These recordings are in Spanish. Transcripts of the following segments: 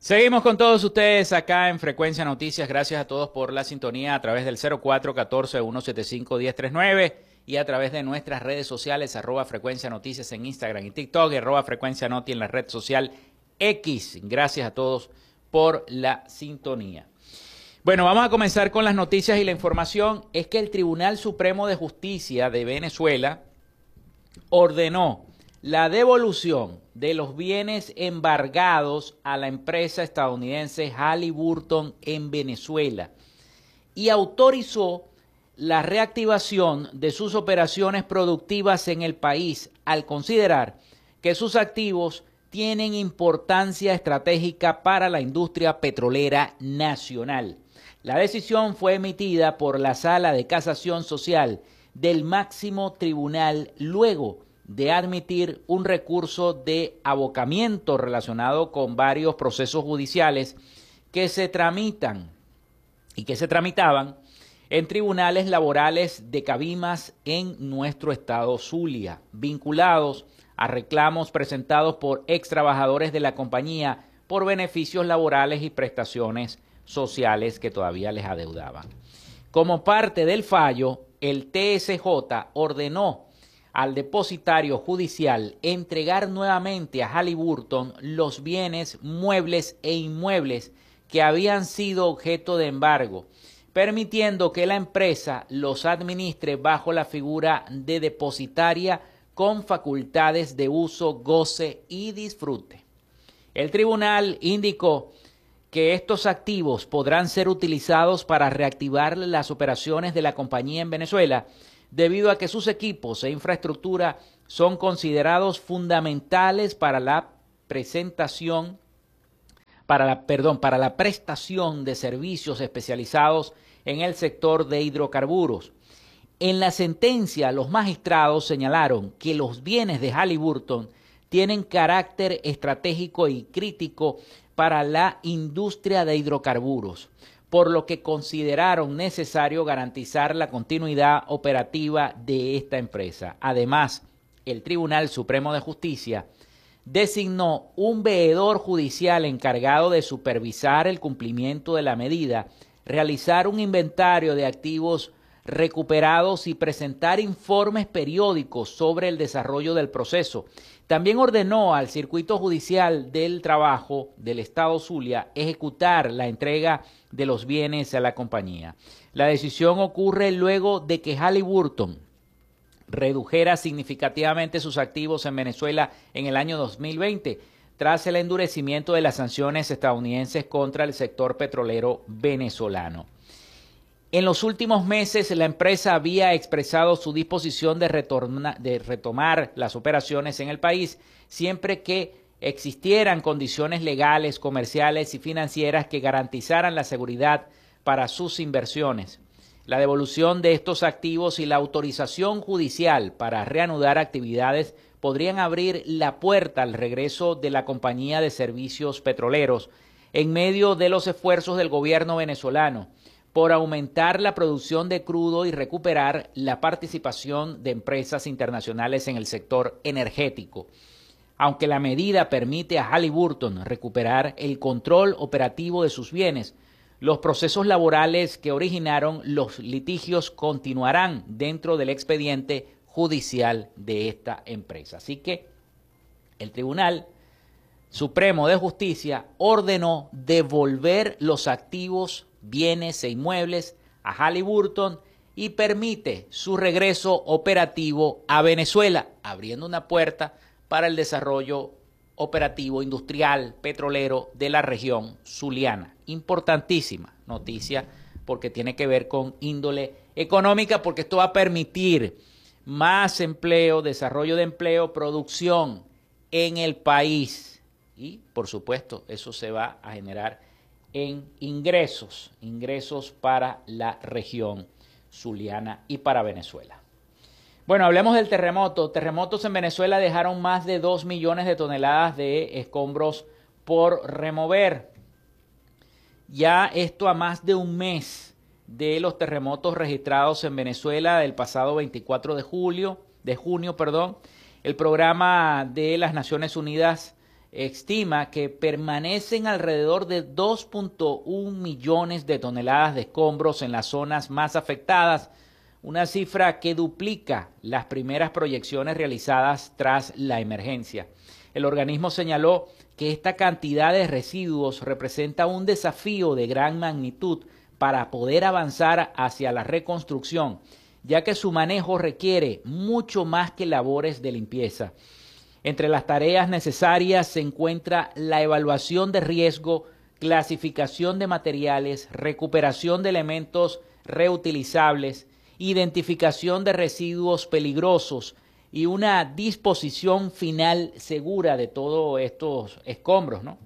Seguimos con todos ustedes acá en Frecuencia Noticias. Gracias a todos por la sintonía a través del 0414-175-1039 y a través de nuestras redes sociales, @Frecuencia Noticias en Instagram y TikTok, y @Frecuencia Noti en la red social X. Gracias a todos por la sintonía. Bueno, vamos a comenzar con las noticias y la información. Es que el Tribunal Supremo de Justicia de Venezuela ordenó la devolución de los bienes embargados a la empresa estadounidense Halliburton en Venezuela y autorizó la reactivación de sus operaciones productivas en el país al considerar que sus activos tienen importancia estratégica para la industria petrolera nacional. La decisión fue emitida por la Sala de Casación Social del máximo tribunal luego de admitir un recurso de abocamiento relacionado con varios procesos judiciales que se tramitaban en tribunales laborales de Cabimas en nuestro estado Zulia, vinculados a reclamos presentados por ex trabajadores de la compañía por beneficios laborales y prestaciones sociales que todavía les adeudaban. Como parte del fallo, el TSJ ordenó al depositario judicial entregar nuevamente a Halliburton los bienes muebles e inmuebles que habían sido objeto de embargo, permitiendo que la empresa los administre bajo la figura de depositaria con facultades de uso, goce y disfrute. El tribunal indicó que estos activos podrán ser utilizados para reactivar las operaciones de la compañía en Venezuela, debido a que sus equipos e infraestructura son considerados fundamentales para la prestación de servicios especializados en el sector de hidrocarburos. En la sentencia, los magistrados señalaron que los bienes de Halliburton tienen carácter estratégico y crítico para la industria de hidrocarburos, por lo que consideraron necesario garantizar la continuidad operativa de esta empresa. Además, el Tribunal Supremo de Justicia designó un veedor judicial encargado de supervisar el cumplimiento de la medida, realizar un inventario de activos recuperados y presentar informes periódicos sobre el desarrollo del proceso. También ordenó al Circuito Judicial del Trabajo del Estado Zulia ejecutar la entrega de los bienes a la compañía. La decisión ocurre luego de que Halliburton redujera significativamente sus activos en Venezuela en el año 2020, tras el endurecimiento de las sanciones estadounidenses contra el sector petrolero venezolano. En los últimos meses, la empresa había expresado su disposición de retomar las operaciones en el país, siempre que existieran condiciones legales, comerciales y financieras que garantizaran la seguridad para sus inversiones. La devolución de estos activos y la autorización judicial para reanudar actividades podrían abrir la puerta al regreso de la compañía de servicios petroleros en medio de los esfuerzos del gobierno venezolano por aumentar la producción de crudo y recuperar la participación de empresas internacionales en el sector energético. Aunque la medida permite a Halliburton recuperar el control operativo de sus bienes, los procesos laborales que originaron los litigios continuarán dentro del expediente judicial de esta empresa. Así que el Tribunal Supremo de Justicia ordenó devolver los activos, bienes e inmuebles a Halliburton y permite su regreso operativo a Venezuela, abriendo una puerta para el desarrollo operativo industrial petrolero de la región zuliana. Importantísima noticia porque tiene que ver con índole económica, porque esto va a permitir más empleo, desarrollo de empleo, producción en el país y, por supuesto, eso se va a generar en ingresos para la región zuliana y para Venezuela. Bueno, hablemos del terremoto. Terremotos en Venezuela dejaron más de 2 millones de toneladas de escombros por remover. Ya esto a más de un mes de los terremotos registrados en Venezuela del pasado 24 de junio, el programa de las Naciones Unidas estima que permanecen alrededor de 2.1 millones de toneladas de escombros en las zonas más afectadas, una cifra que duplica las primeras proyecciones realizadas tras la emergencia. El organismo señaló que esta cantidad de residuos representa un desafío de gran magnitud para poder avanzar hacia la reconstrucción, ya que su manejo requiere mucho más que labores de limpieza. Entre las tareas necesarias se encuentra la evaluación de riesgo, clasificación de materiales, recuperación de elementos reutilizables, identificación de residuos peligrosos y una disposición final segura de todos estos escombros, ¿no?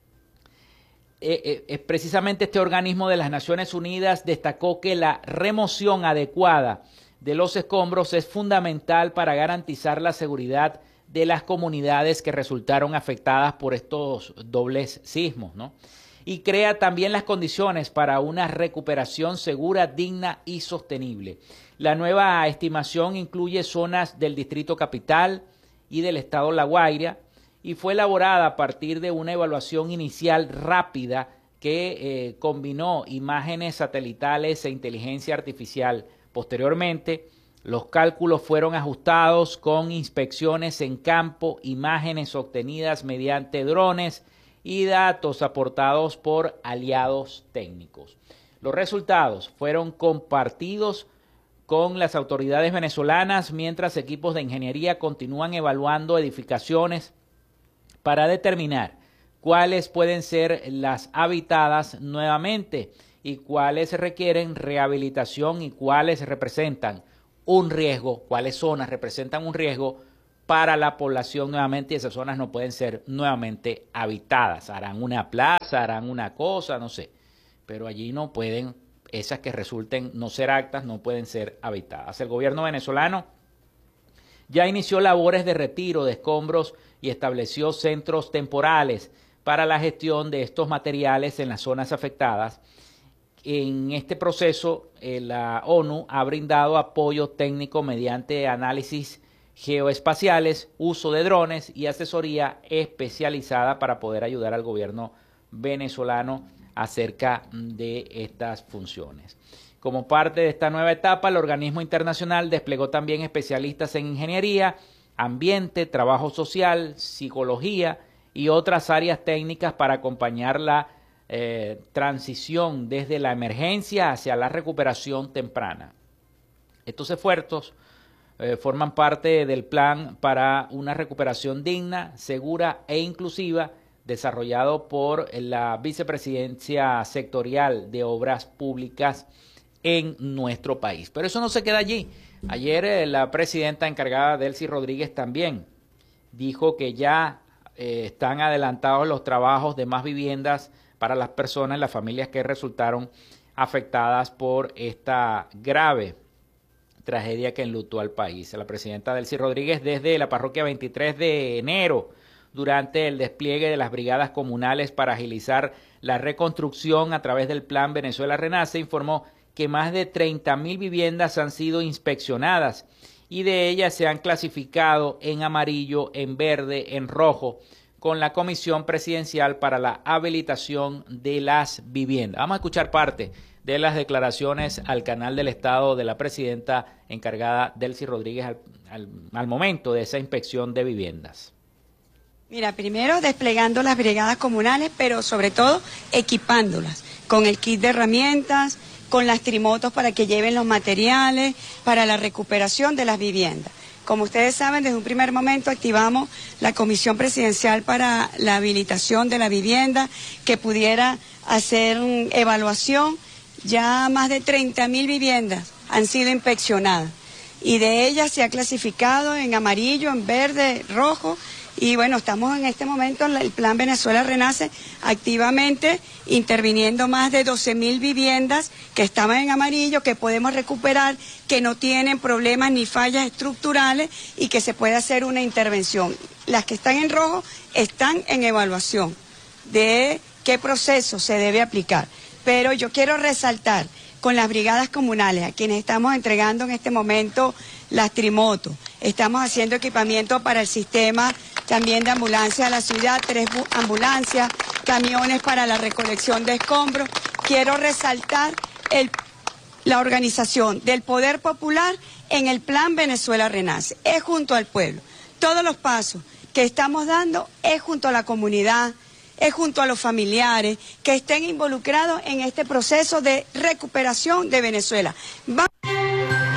Precisamente este organismo de las Naciones Unidas destacó que la remoción adecuada de los escombros es fundamental para garantizar la seguridad de las comunidades que resultaron afectadas por estos dobles sismos, ¿no? Y crea también las condiciones para una recuperación segura, digna y sostenible. La nueva estimación incluye zonas del Distrito Capital y del Estado La Guaira y fue elaborada a partir de una evaluación inicial rápida que combinó imágenes satelitales e inteligencia artificial. Posteriormente, los cálculos fueron ajustados con inspecciones en campo, imágenes obtenidas mediante drones y datos aportados por aliados técnicos. Los resultados fueron compartidos con las autoridades venezolanas mientras equipos de ingeniería continúan evaluando edificaciones para determinar cuáles pueden ser las habitadas nuevamente y cuáles requieren rehabilitación y cuáles representan un riesgo, cuáles zonas representan un riesgo para la población nuevamente y esas zonas no pueden ser nuevamente habitadas. Harán una plaza, harán una cosa, no sé, pero allí no pueden, esas que resulten no ser aptas, no pueden ser habitadas. El gobierno venezolano ya inició labores de retiro de escombros y estableció centros temporales para la gestión de estos materiales en las zonas afectadas. En este proceso, la ONU ha brindado apoyo técnico mediante análisis geoespaciales, uso de drones y asesoría especializada para poder ayudar al gobierno venezolano acerca de estas funciones. Como parte de esta nueva etapa, el organismo internacional desplegó también especialistas en ingeniería, ambiente, trabajo social, psicología y otras áreas técnicas para acompañar la transición desde la emergencia hacia la recuperación temprana. Estos esfuerzos forman parte del plan para una recuperación digna, segura e inclusiva desarrollado por la Vicepresidencia Sectorial de Obras Públicas en nuestro país. Pero eso no se queda allí. Ayer la presidenta encargada, Delcy Rodríguez, también dijo que ya están adelantados los trabajos de más viviendas para las personas, las familias que resultaron afectadas por esta grave tragedia que enlutó al país. La presidenta Delcy Rodríguez desde la parroquia 23 de enero, durante el despliegue de las brigadas comunales para agilizar la reconstrucción a través del Plan Venezuela Renace, informó que más de 30.000 viviendas han sido inspeccionadas y de ellas se han clasificado en amarillo, en verde, en rojo, con la Comisión Presidencial para la Habilitación de las Viviendas. Vamos a escuchar parte de las declaraciones al canal del Estado de la presidenta encargada Delcy Rodríguez al momento de esa inspección de viviendas. Mira, primero desplegando las brigadas comunales, pero sobre todo equipándolas con el kit de herramientas, con las trimotos para que lleven los materiales, para la recuperación de las viviendas. Como ustedes saben, desde un primer momento activamos la Comisión Presidencial para la Habilitación de la Vivienda, que pudiera hacer evaluación. Ya más de 30.000 viviendas han sido inspeccionadas y de ellas se ha clasificado en amarillo, en verde, rojo. Y bueno, estamos en este momento en el Plan Venezuela Renace activamente interviniendo más de 12.000 viviendas que estaban en amarillo, que podemos recuperar, que no tienen problemas ni fallas estructurales y que se puede hacer una intervención. Las que están en rojo están en evaluación de qué proceso se debe aplicar. Pero yo quiero resaltar con las brigadas comunales, a quienes estamos entregando en este momento las trimotos, estamos haciendo equipamiento para el sistema también de ambulancia a la ciudad, 3 ambulancias, camiones para la recolección de escombros. Quiero resaltar la organización del Poder Popular en el Plan Venezuela Renace. Es junto al pueblo. Todos los pasos que estamos dando es junto a la comunidad, es junto a los familiares que estén involucrados en este proceso de recuperación de Venezuela.